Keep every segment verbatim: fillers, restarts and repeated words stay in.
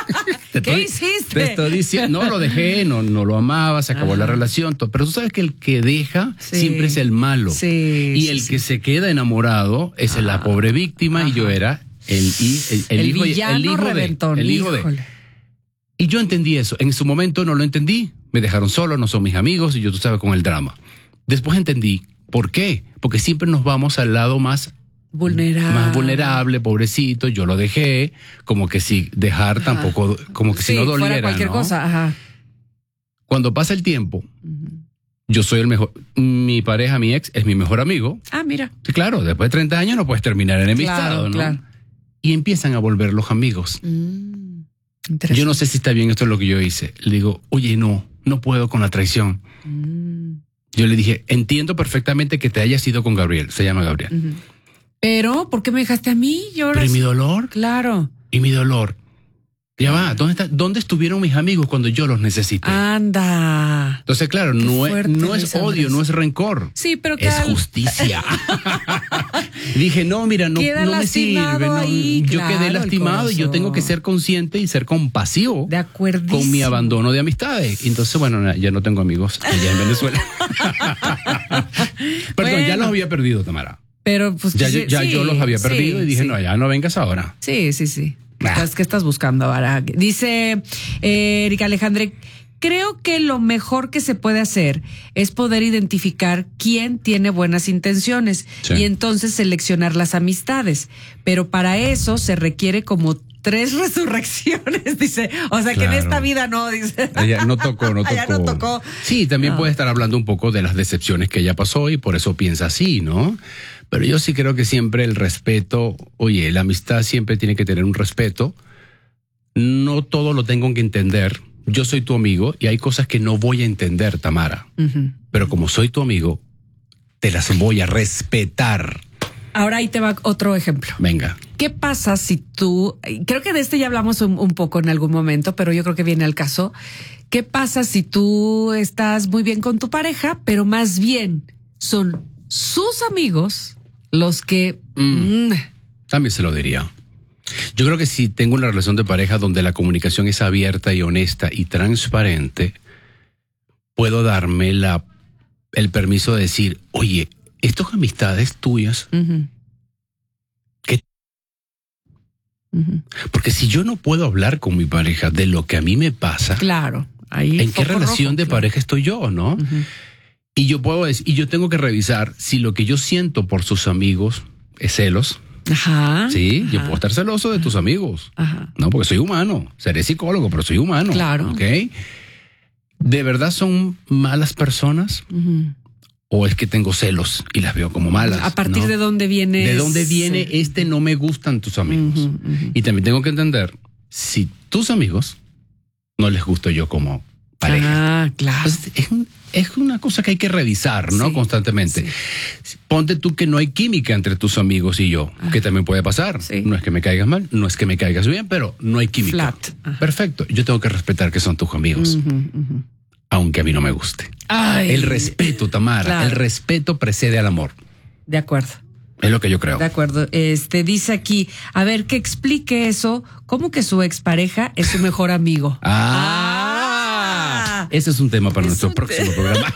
¿Qué estoy, hiciste? Te estoy diciendo, no lo dejé, no, no lo amaba, se acabó Ajá. la relación, todo, pero tú sabes que el que deja sí. siempre es el malo. Sí, y sí, el sí. que se queda enamorado es ah. la pobre víctima Ajá. y yo era el, el, el, el, el hijo, villano el hijo reventón, de. El hijo híjole. de. Y yo entendí eso. En su momento no lo entendí. Me dejaron solo, no son mis amigos y yo, tú sabes, con el drama. Después entendí por qué. Porque siempre nos vamos al lado más vulnerable, más vulnerable, pobrecito. Yo lo dejé, como que si dejar ajá. tampoco, como que sí, si no doliera, fuera cualquier ¿no? cosa. Ajá. Cuando pasa el tiempo, uh-huh. yo soy el mejor. Mi pareja, mi ex, es mi mejor amigo. Ah, mira. Sí, claro, después de treinta años no puedes terminar enemistado, claro, ¿no? Claro. Y empiezan a volver los amigos. Mm. Yo no sé si está bien esto es lo que yo hice. Le digo, oye, no, no puedo con la traición. Mm. Yo le dije, entiendo perfectamente que te hayas ido con Gabriel, se llama Gabriel. Uh-huh. Pero, ¿por qué me dejaste a mí? Pero ¿y mi dolor? Claro. ¿Y mi dolor? Ya va, ¿dónde está, dónde estuvieron mis amigos cuando yo los necesité? Anda. Entonces, claro, no es, no es odio, no es rencor. Sí, pero es al... justicia. Dije, no, mira, no, no me sirve. No, ahí, yo claro, quedé lastimado y yo tengo que ser consciente y ser compasivo de con mi abandono de amistades. Entonces, bueno, ya no tengo amigos allá en Venezuela. Perdón, bueno, ya los había perdido, Tamara. Pero pues ya, sí, ya sí, yo los había perdido sí, y dije, sí. no, ya no vengas ahora. Sí, sí, sí. Ah. ¿Qué estás buscando ahora? Dice eh, Erika Alejandre, creo que lo mejor que se puede hacer es poder identificar quién tiene buenas intenciones sí. y entonces seleccionar las amistades. Pero para eso se requiere como tres resurrecciones, dice. O sea, claro. que en esta vida no, dice. Ella no tocó, no tocó. Ella no tocó. Sí, también no. puede estar hablando un poco de las decepciones que ella pasó y por eso piensa así, ¿no? Pero yo sí creo que siempre el respeto, oye, la amistad siempre tiene que tener un respeto. No todo lo tengo que entender. Yo soy tu amigo y hay cosas que no voy a entender, Tamara. Uh-huh. Pero como soy tu amigo, te las voy a respetar. Ahora ahí te va otro ejemplo. Venga. ¿Qué pasa si tú, creo que de este ya hablamos un, un poco en algún momento, pero yo creo que viene al caso. ¿Qué pasa si tú estás muy bien con tu pareja, pero más bien son sus amigos los que... Mm, mm. También se lo diría. Yo creo que si tengo una relación de pareja donde la comunicación es abierta y honesta y transparente, puedo darme la, el permiso de decir, oye, estas amistades tuyas, uh-huh. ¿qué? Uh-huh. Porque si yo no puedo hablar con mi pareja de lo que a mí me pasa, claro, ahí ¿en qué relación rojo, de claro. pareja estoy yo, no? Uh-huh. Y yo puedo decir, y yo tengo que revisar si lo que yo siento por sus amigos es celos. Ajá. Sí, ajá. yo puedo estar celoso de tus amigos. Ajá. No, porque soy humano. Seré psicólogo, pero soy humano. Claro. ¿Ok? ¿De verdad son malas personas? Uh-huh. ¿O es que tengo celos y las veo como malas? ¿A partir ¿no? de dónde viene? ¿De dónde viene sí. este no me gustan tus amigos? Uh-huh, uh-huh. Y también tengo que entender, si tus amigos no les gusto yo como pareja. Ah, claro. Pues es, un, es una cosa que hay que revisar, ¿no? Sí, constantemente. Sí. Ponte tú que no hay química entre tus amigos y yo, ah. que también puede pasar. Sí. No es que me caigas mal, no es que me caigas bien, pero no hay química. Flat. Perfecto. Yo tengo que respetar que son tus amigos. Uh-huh, uh-huh. Aunque a mí no me guste. Ay, el respeto, Tamara, claro. el respeto precede al amor. De acuerdo. Es lo que yo creo. De acuerdo. Este dice aquí, a ver, que explique eso, ¿cómo que su expareja es su mejor amigo? Ah, ah ese es un tema para nuestro próximo te... programa.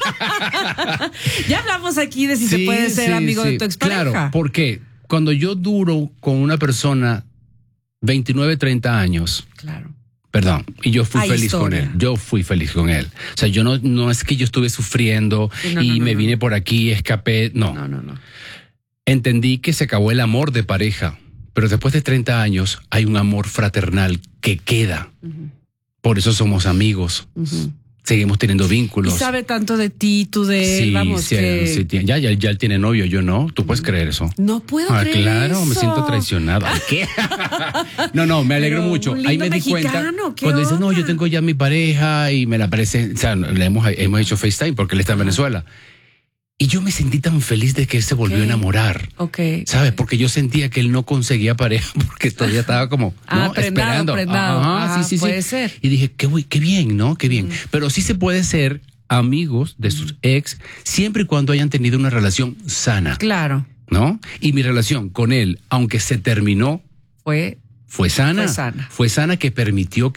Ya hablamos aquí de si sí, se puede ser sí, amigo sí. de tu expareja. Claro, porque cuando yo duro con una persona veintinueve, treinta años. Claro. Perdón, y yo fui Hay feliz historia. con él. Yo fui feliz con él. O sea, yo no, no es que yo estuve sufriendo no, y no, no, me no. vine por aquí, escapé. No. No, no, no. Entendí que se acabó el amor de pareja, pero después de treinta años hay un amor fraternal que queda. Uh-huh. Por eso somos amigos. Uh-huh. Seguimos teniendo vínculos. Y sabe tanto de ti, tú de él, sí, vamos, sí, que... sí, ya, ya, ya él tiene novio, yo no. ¿Tú puedes creer eso? No puedo ah, creer claro, eso. Me siento traicionado. ¿Qué? no, no, me alegro Pero mucho. un lindo Ahí me mexicano, di cuenta ¿qué cuando dices, onda? no, yo tengo ya mi pareja y me la parece, o sea, le hemos, hemos hecho FaceTime porque él está en Venezuela. Y yo me sentí tan feliz de que él se volvió okay. a enamorar. Okay. ¿Sabes? Porque yo sentía que él no conseguía pareja porque todavía estaba como, ah, ¿no? prendado, Esperando. Prendado. Ajá, ah, sí, sí, puede sí. ser. Y dije, qué, qué bien, ¿no? Qué bien. Mm. Pero sí se puede ser amigos de sus ex siempre y cuando hayan tenido una relación sana. Claro. ¿No? Y mi relación con él, aunque se terminó, fue, fue sana. Fue sana. Fue sana que permitió que